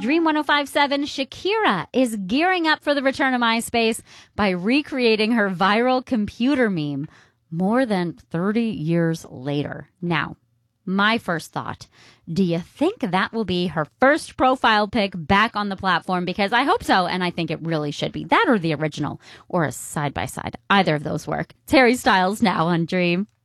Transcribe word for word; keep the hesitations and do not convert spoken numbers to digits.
Dream one oh five point seven, Shakira is gearing up for the return of MySpace by recreating her viral computer meme more than thirty years later. Now, my first thought, do you think that will be her first profile pic back on the platform? Because I hope so, and I think it really should be. That or the original, or a side-by-side. Either of those work. It's Harry Styles now on Dream.